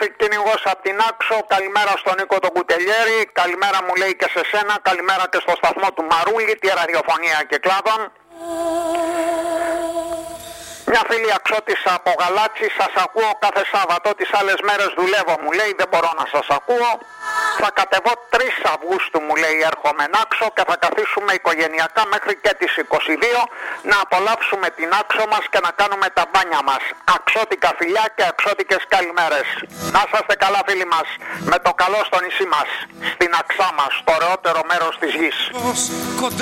κυνηγός από την Άξο, καλημέρα στον Νίκο τον Κουτελιέρη, καλημέρα μου λέει και σε σένα, καλημέρα και στο σταθμό του Μαρούλη, τη ραδιοφωνία Κυκλάδων. Μια φίλη αξιώτης από Γαλάτσι, σας ακούω κάθε Σάββατο, τις άλλες μέρες δουλεύω μου λέει, δεν μπορώ να σας ακούω. Θα κατεβώ 3 Αυγούστου μου λέει, έρχομαι Άξο και θα καθίσουμε οικογενειακά μέχρι και τις 22 να απολαύσουμε την Άξο μας και να κάνουμε τα μπάνια μας. Αξιώτικα φιλιά και αξιώτικες καλημέρες. Να είσαστε καλά φίλοι μας, με το καλό στο νησί μας, στην Αξά μας, στο ωραιότερο μέρος της γης.